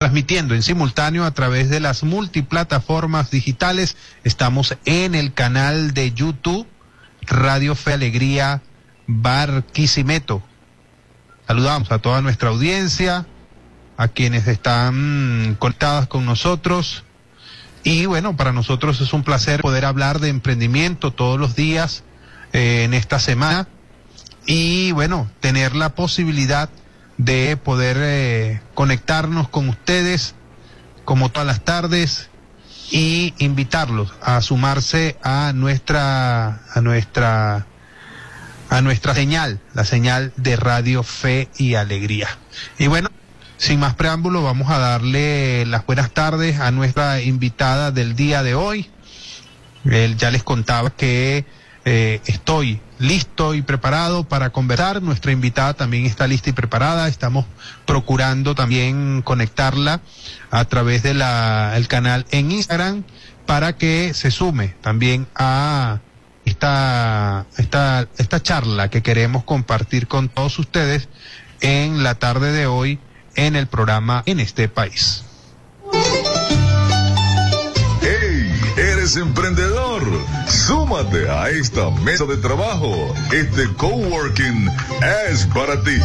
transmitiendo en simultáneo a través de las multiplataformas digitales. Estamos en el canal de YouTube Radio Fe y Alegría Barquisimeto. Saludamos a toda nuestra audiencia, a quienes están conectadas con nosotros. Y bueno, para nosotros es un placer poder hablar de emprendimiento todos los días en esta semana. Y bueno, tener la posibilidad de poder conectarnos con ustedes como todas las tardes y invitarlos a sumarse a nuestra señal, la señal de Radio Fe y Alegría. Y bueno, sin más preámbulo, vamos a darle las buenas tardes a nuestra invitada del día de hoy. Ya les contaba que estoy listo y preparado para conversar. Nuestra invitada también está lista y preparada. Estamos procurando también conectarla a través de el canal en Instagram para que se sume también a esta charla que queremos compartir con todos ustedes en la tarde de hoy en el programa En este País. ¿Eres emprendedor? Súmate a esta mesa de trabajo. Este coworking es para ti.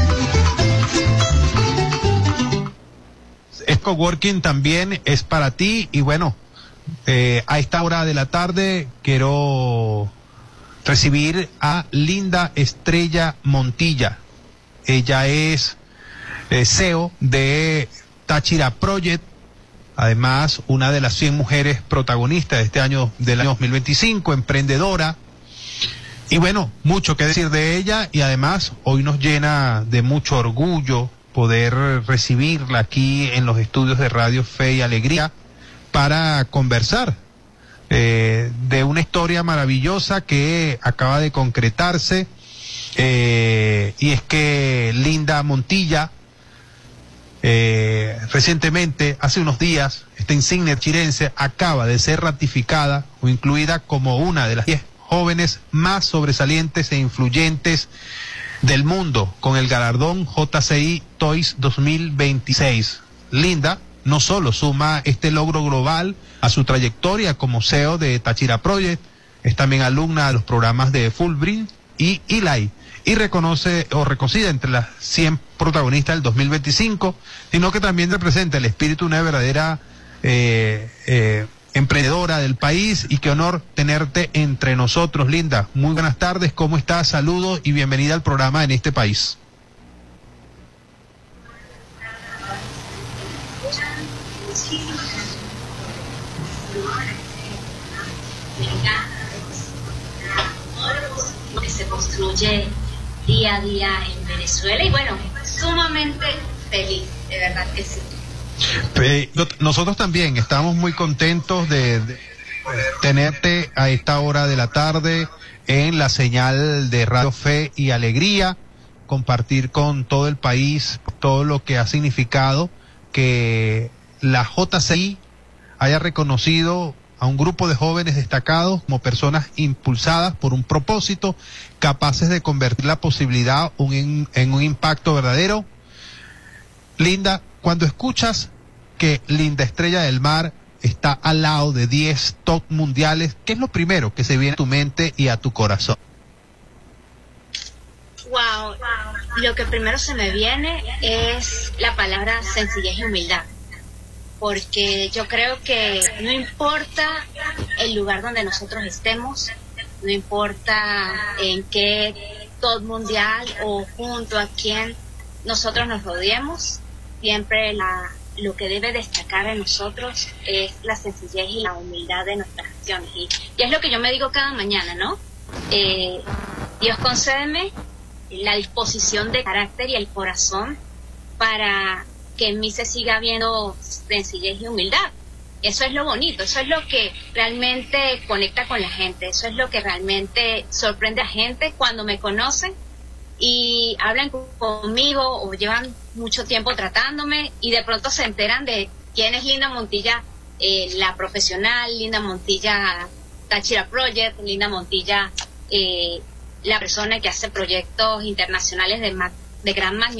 El coworking también es para ti. Y bueno, a esta hora de la tarde quiero recibir a Linda Estrella Montilla. Ella es CEO de Táchira Project. Además, una de las 100 mujeres protagonistas de este año, del año 2025, emprendedora. Y bueno, mucho que decir de ella, y además hoy nos llena de mucho orgullo poder recibirla aquí en los estudios de Radio Fe y Alegría para conversar de una historia maravillosa que acaba de concretarse, y es que Linda Montilla, recientemente, hace unos días, esta insignia chirense acaba de ser ratificada o incluida como una de las 10 jóvenes más sobresalientes e influyentes del mundo con el galardón JCI Toys 2026. Linda no solo suma este logro global a su trayectoria como CEO de Táchira Project, es también alumna de los programas de Fulbright y ELI, y reconocida entre las 100 protagonistas del 2025, sino que también representa el espíritu de una verdadera emprendedora del país. Y qué honor tenerte entre nosotros, Linda. Muy buenas tardes, ¿cómo estás? Saludos y bienvenida al programa En este País. Que se construye día a día en Venezuela, y bueno, sumamente feliz, de verdad que sí. Nosotros también estamos muy contentos de tenerte a esta hora de la tarde en la señal de Radio Fe y Alegría, compartir con todo el país todo lo que ha significado que la JCI haya reconocido a un grupo de jóvenes destacados como personas impulsadas por un propósito, capaces de convertir la posibilidad en un impacto verdadero. Linda, cuando escuchas que Linda Estrella del Mar está al lado de 10 top mundiales, ¿qué es lo primero que se viene a tu mente y a tu corazón? Wow, lo que primero se me viene es la palabra sencillez y humildad. Porque yo creo que no importa el lugar donde nosotros estemos, no importa en qué top mundial o junto a quién nosotros nos rodeemos, siempre lo que debe destacar en nosotros es la sencillez y la humildad de nuestras acciones. Y es lo que yo me digo cada mañana, ¿no? Dios, concédeme la disposición de carácter y el corazón para que en mí se siga viendo sencillez y humildad. Eso es lo bonito, eso es lo que realmente conecta con la gente, eso es lo que realmente sorprende a gente cuando me conocen y hablan conmigo o llevan mucho tiempo tratándome y de pronto se enteran de quién es Linda Montilla, la profesional, Linda Montilla Táchira Project, Linda Montilla la persona que hace proyectos internacionales de gran magnitud.